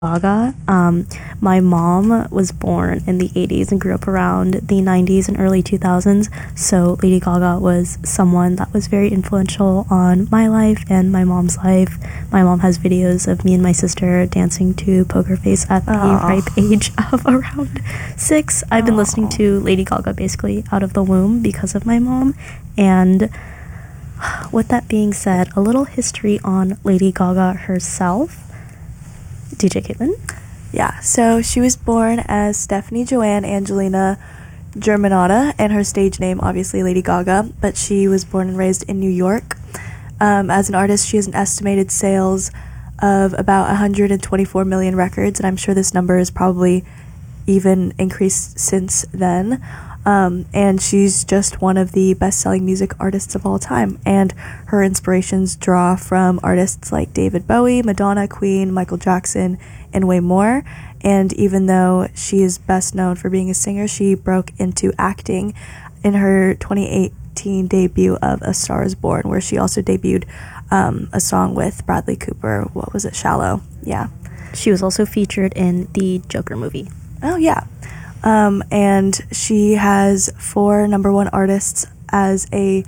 Gaga. My mom was born in the 80s and grew up around the 90s and early 2000s, so Lady Gaga was someone that was very influential on my life and my mom's life. My mom has videos of me and my sister dancing to Poker Face at the ripe age of around 6. I've been listening to Lady Gaga basically out of the womb because of my mom, and with that being said, a little history on Lady Gaga herself. DJ Caitlin? Yeah, so she was born as Stephanie Joanne Angelina Germanotta, and her stage name, obviously, Lady Gaga, but she was born and raised in New York. As an artist, she has an estimated sales of about 124 million records, and I'm sure this number has probably even increased since then. And she's just one of the best-selling music artists of all time, and her inspirations draw from artists like David Bowie, Madonna, Queen, Michael Jackson, and way more. And even though she is best known for being a singer, she broke into acting in her 2018 debut of A Star Is Born, where she also debuted a song with Bradley Cooper. What was it? Shallow. Yeah. She was also featured in the Joker movie. Oh, yeah. And she has 4 number 1 artists as a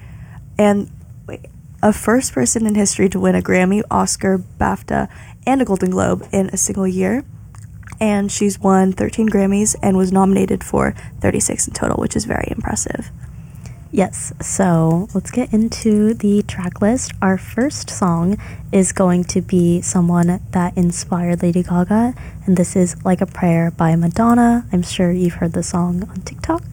first person in history to win a Grammy, Oscar, BAFTA, and a Golden Globe in a single year. And she's won 13 Grammys and was nominated for 36 in total, which is very impressive. Yes, so let's get into the track list. Our first song is going to be someone that inspired Lady Gaga, and this is Like a Prayer by Madonna. I'm sure you've heard the song on TikTok.